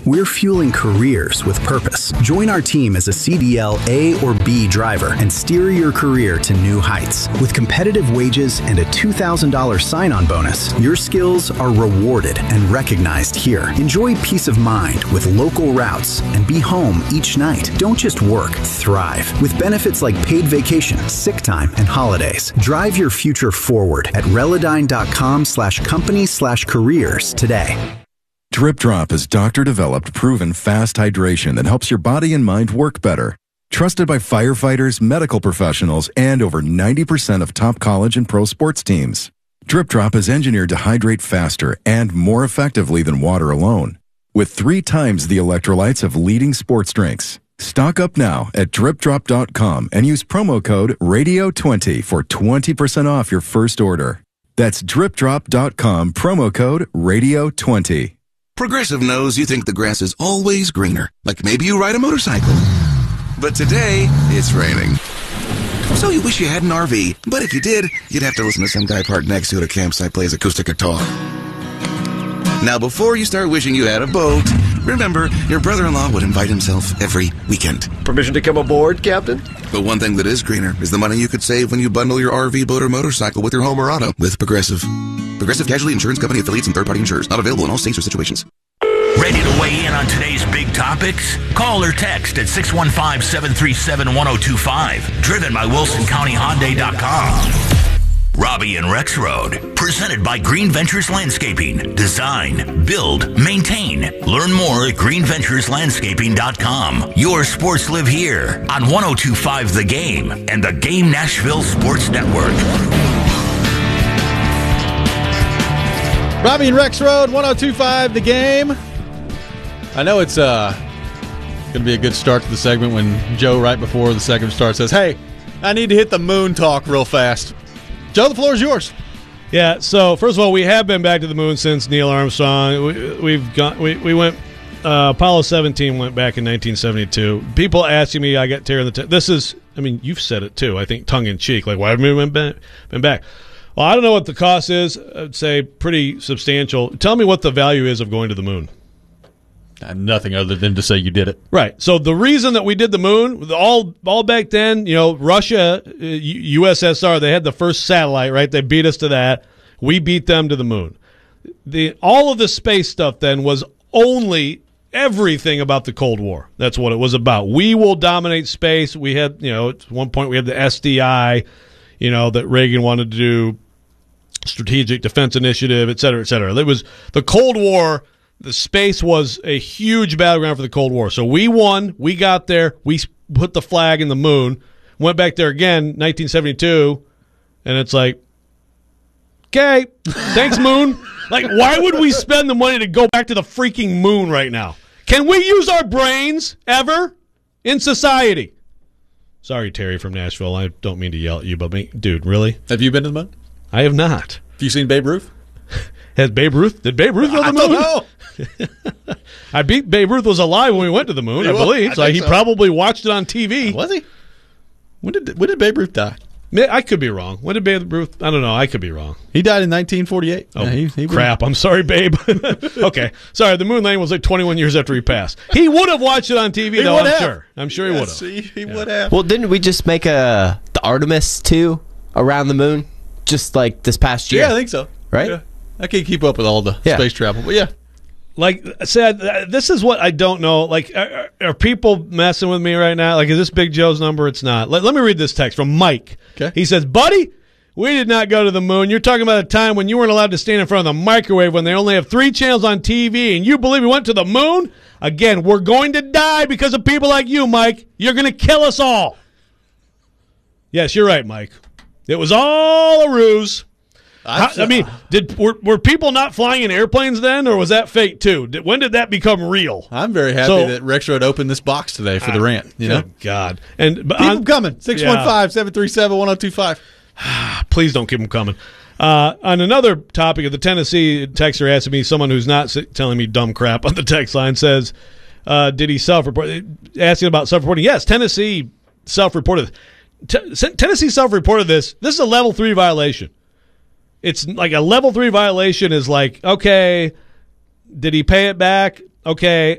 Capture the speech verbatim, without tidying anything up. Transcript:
we're fueling careers with purpose. Join our team as a C D L A or B driver and steer your career to new heights. With competitive wages and a two thousand dollars sign-on bonus, your skills are rewarded and recognized here. Enjoy peace of mind with local routes and be home each night. Don't just work, thrive. With benefits like paid vacation, sick time, and holidays. Drive your future forward at Relodyne.com slash company slash careers today. Drip Drop is doctor-developed, proven fast hydration that helps your body and mind work better. Trusted by firefighters, medical professionals, and over ninety percent of top college and pro sports teams. Drip Drop is engineered to hydrate faster and more effectively than water alone, with three times the electrolytes of leading sports drinks. Stock up now at drip drop dot com and use promo code radio twenty for twenty percent off your first order. That's drip drop dot com, promo code radio twenty. Progressive knows you think the grass is always greener, like maybe you ride a motorcycle. But today, it's raining. So you wish you had an R V, but if you did, you'd have to listen to some guy parked next to it at a campsite play his acoustic guitar. Now, before you start wishing you had a boat, remember, your brother-in-law would invite himself every weekend. Permission to come aboard, Captain? But one thing that is greener is the money you could save when you bundle your R V, boat, or motorcycle with your home or auto with Progressive. Progressive Casualty Insurance Company affiliates and third-party insurers. Not available in all states or situations. Ready to weigh in on today's big topics? Call or text at six one five, seven three seven, one oh two five. Driven by Wilson County Hyundai dot com. Robbie and Rexroad, presented by Green Ventures Landscaping. Design, build, maintain. Learn more at green ventures landscaping dot com. Your sports live here on one oh two five The Game and the Game Nashville Sports Network. Robbie and Rexroad, one oh two five The Game. I know it's uh, going to be a good start to the segment when Joe, right before the segment starts, says, hey, I need to hit the moon talk real fast. Joe, the floor is yours. Yeah, so first of all, we have been back to the moon since Neil Armstrong. We, we've got we, we went uh, Apollo seventeen went back in nineteen seventy-two. People asking me, I got tear in the t- this is, I mean, you've said it too. I think tongue in cheek, like why haven't we been been back? Well, I don't know what the cost is. I'd say pretty substantial. Tell me what the value is of going to the moon. Uh, nothing other than to say you did it. Right. So the reason that we did the moon, all all back then, you know, Russia, uh, U S S R, they had the first satellite, right? They beat us to that. We beat them to the moon. The all of the space stuff then was only everything about the Cold War. That's what it was about. We will dominate space. We had, you know, at one point we had the S D I, you know, that Reagan wanted to do, Strategic Defense Initiative, et cetera, et cetera. It was the Cold War. The space was a huge battleground for the Cold War. So we won. We got there. We put the flag in the moon. Went back there again, nineteen seventy-two, and it's like, okay, thanks, moon. Like, why would we spend the money to go back to the freaking moon right now? Can we use our brains ever in society? Sorry, Terry from Nashville. I don't mean to yell at you, but me, dude, really? Have you been to the moon? I have not. Have you seen Babe Ruth? Has Babe Ruth? Did Babe Ruth go to the moon? I don't know. I beat Babe Ruth was alive when we went to the moon, He I was. believe. I so think he so. probably watched it on T V. Was he? When did when did Babe Ruth die? I could be wrong. When did Babe Ruth? I don't know. I could be wrong. He died in nineteen forty-eight. Oh, yeah, he, he crap. I'm sorry, Babe. Okay. Sorry, the moon landing was like twenty-one years after he passed. He would have watched it on T V, He though, would I'm have. sure. I'm sure he would have. See, he Yeah. would have. Well, didn't we just make a the Artemis two around the moon just like this past year? Yeah, I think so. Right? Yeah. I can't keep up with all the Yeah. space travel, but yeah. Like I said, uh, this is what I don't know. Like, are, are people messing with me right now? Like, is this Big Joe's number? It's not. Let, let me read this text from Mike. Okay. He says, buddy, we did not go to the moon. You're talking about a time when you weren't allowed to stand in front of the microwave when they only have three channels on T V, and you believe we went to the moon? Again, we're going to die because of people like you, Mike. You're going to kill us all. Yes, you're right, Mike. It was all a ruse. How, I mean, did were, were people not flying in airplanes then, or was that fake too? Did, when did that become real? I'm very happy So- that Rexroad opened this box today for the rant. You know, Good God. And but keep on- them coming. six one five, seven three seven, one oh two five. Please don't keep them coming. Uh, on another topic of the Tennessee texter asking me, someone who's not s- telling me dumb crap on the text line says, uh, did he self-report? Asking about self-reporting. Yes, Tennessee self-reported. T- Tennessee self-reported this. This is a level three violation. It's like a level three violation is like, okay, did he pay it back? Okay,